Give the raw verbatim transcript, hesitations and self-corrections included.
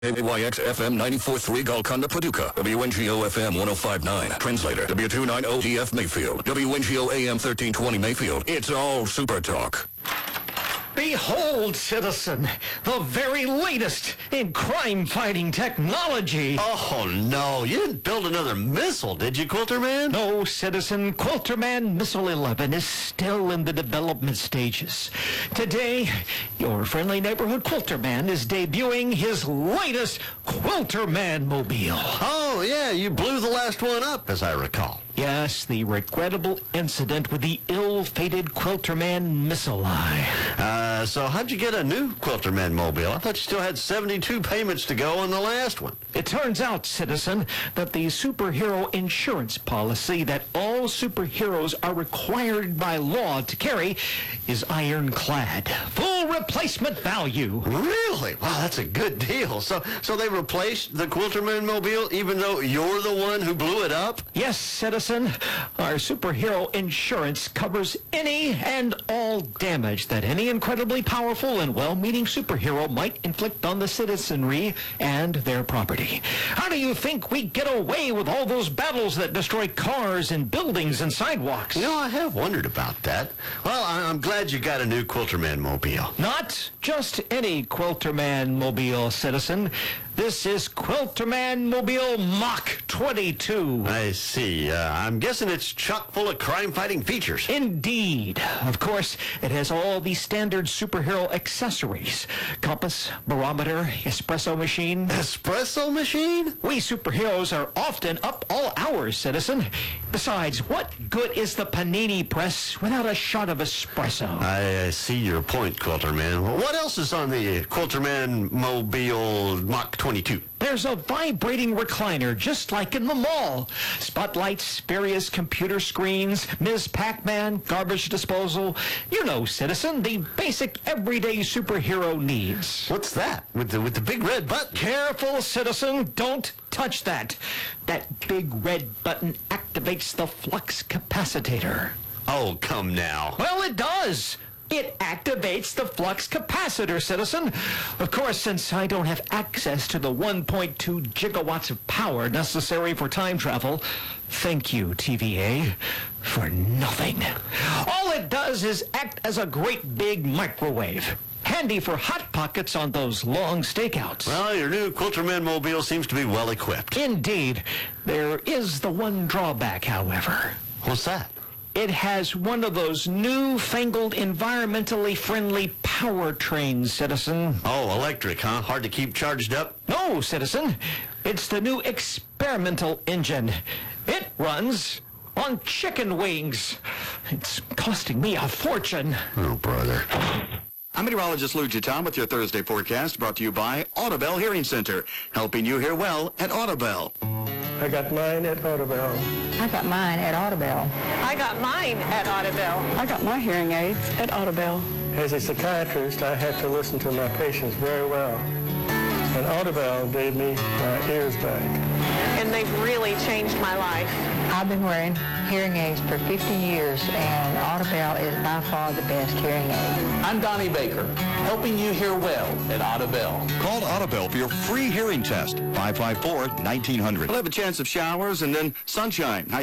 A Y X F M ninety-four point three Golconda, Paducah. W N G O F M one oh five point nine. Translator. W two ninety D F Mayfield. W N G O A M thirteen twenty Mayfield. It's all Super Talk. Behold, citizen, the very latest in crime-fighting technology. Oh, no. You didn't build another missile, did you, Quilterman? No, citizen. Quilterman Missile eleven is still in the development stages. Today, your friendly neighborhood Quilterman is debuting his latest Quilterman mobile. Oh, yeah, you blew the last one up, as I recall. Yes, the regrettable incident with the ill-fated Quilterman missile eye. Uh, so how'd you get a new Quilterman mobile? I thought you still had seventy-two payments to go on the last one. It turns out, citizen, that the superhero insurance policy that all superheroes are required by law to carry is ironclad. Full replacement value. Really? Wow, that's a good deal. So so they replaced the Quilterman mobile even though you're the one who blew it up? Yes, citizen. Our superhero insurance covers any and all damage that any incredibly powerful and well-meaning superhero might inflict on the citizenry and their property. How do you think we get away with all those battles that destroy cars and buildings and sidewalks? You know, I have wondered about that. Well, I- I'm glad you got a new Quilterman mobile. Not just any Quilterman mobile, citizen. This is Quilterman Mobile Mach twenty-two. I see. Uh, I'm guessing it's chock full of crime-fighting features. Indeed. Of course, it has all the standard superhero accessories. Compass, barometer, espresso machine. Espresso machine? We superheroes are often up all hours, citizen. Besides, what good is the panini press without a shot of espresso? I uh, see your point, Quilterman. Well, what else is on the Quilterman Mobile Mach twenty-two? There's a vibrating recliner, just like in the mall. Spotlights, various computer screens, Miz Pac-Man, garbage disposal. You know, citizen, the basic everyday superhero needs. What's that? With the with the big red button? Careful, citizen. Don't touch that. That big red button activates the flux capacitor. Oh, come now. Well, it does. It activates the flux capacitor, citizen. Of course, since I don't have access to the one point two gigawatts of power necessary for time travel, thank you, T V A, for nothing. All it does is act as a great big microwave. Handy for hot pockets on those long stakeouts. Well, your new Quilterman mobile seems to be well equipped. Indeed. There is the one drawback, however. What's that? It has one of those newfangled, environmentally friendly powertrains, citizen. Oh, electric, huh? Hard to keep charged up? No, citizen. It's the new experimental engine. It runs on chicken wings. It's costing me a fortune. Oh, brother. I'm meteorologist Lou Giton with your Thursday forecast, brought to you by Audibel Hearing Center, helping you hear well at Audibel. I got mine at Audibel. I got mine at Audibel. I got mine at Audibel. I got my hearing aids at Audibel. As a psychiatrist, I have to listen to my patients very well. And Audibel gave me my ears back. And they've really changed my life. I've been wearing hearing aids for fifty years, and Audibel is by far the best hearing aid. I'm Donnie Baker, helping you hear well at Audibel. Call Audibel for your free hearing test, five five four, nineteen hundred. We'll have a chance of showers and then sunshine.